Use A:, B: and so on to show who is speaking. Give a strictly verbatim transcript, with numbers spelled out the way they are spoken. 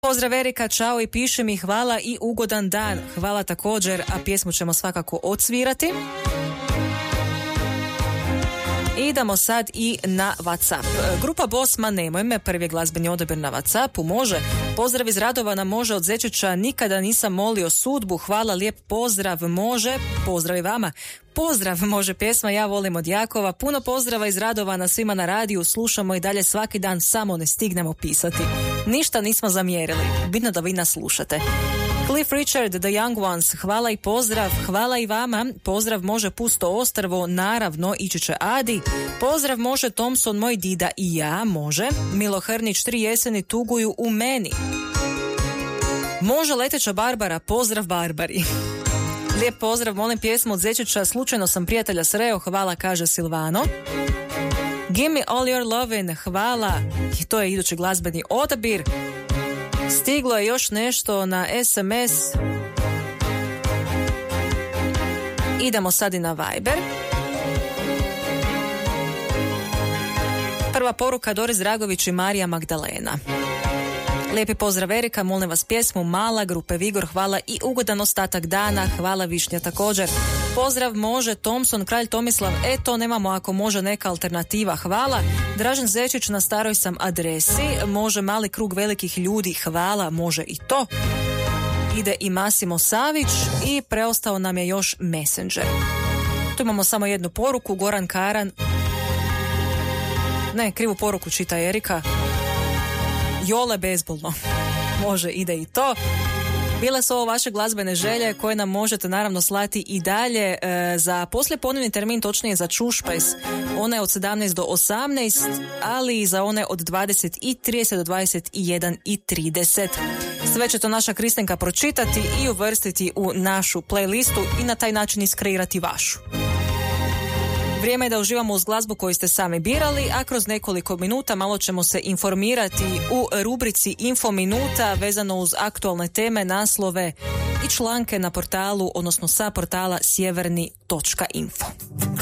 A: Pozdrav Erika, čao i piše mi hvala i ugodan dan. Hvala također, a pjesmu ćemo svakako odsvirati. Idemo sad i na WhatsApp. Grupa Bosma Nemoj me, prvi je glazbeni odabir na WhatsAppu, može. Pozdrav iz Radovana, može od Zečića, nikada nisam molio sudbu, hvala, lijep pozdrav, može. Pozdrav i vama. Pozdrav, može pjesma, ja volim od Jakova. Puno pozdrava iz Radovana svima na radiju, slušamo i dalje svaki dan, samo ne stignemo pisati. Ništa nismo zamjerili, bitno da vi nas slušate. Cliff Richard, The Young Ones, hvala i pozdrav, hvala i vama. Pozdrav može Pusto ostrvo, naravno, ići će Adi. Pozdrav može Thompson, moj dida i ja, može. Milo Hrnić, tri jeseni tuguju u meni. Može Leteća Barbara, pozdrav Barbari. Lijep pozdrav, molim pjesmu od Zečića, slučajno sam prijatelja sreo, hvala, kaže Silvano. Give me all your lovin', hvala, i to je idući glazbeni odabir. Stiglo je još nešto na es em es. Idemo sad i na Viber. Prva poruka Doris Dragović i Marija Magdalena. Lijepi pozdrav Erika, molim vas pjesmu Mala, grupe Vigor, hvala i ugodan ostatak dana, hvala Višnja također. Pozdrav može Thompson, kralj Tomislav, eto nemamo ako može neka alternativa, hvala. Dražen Zečić, na staroj sam adresi, može Mali krug velikih ljudi, hvala, može i to. Ide i Masimo Savić i preostao nam je još Messenger. Tu imamo samo jednu poruku, Goran Karan. Ne, krivu poruku čita Erika. Jole bezbolno. Može, ide i to. Bile su ovo vaše glazbene želje koje nam možete naravno slati i dalje e, za poslijepodnevni termin, točnije za Čušpajs. One od sedamnaest do osamnaest, ali i za one od dvadeset i trideset do dvadeset jedan i trideset. Sve će to naša Kristenka pročitati i uvrstiti u našu playlistu i na taj način iskreirati vašu. Vrijeme je da uživamo uz glazbu koju ste sami birali, a kroz nekoliko minuta malo ćemo se informirati u rubrici Info minuta vezano uz aktualne teme, naslove i članke na portalu, odnosno sa portala sjeverni točka info.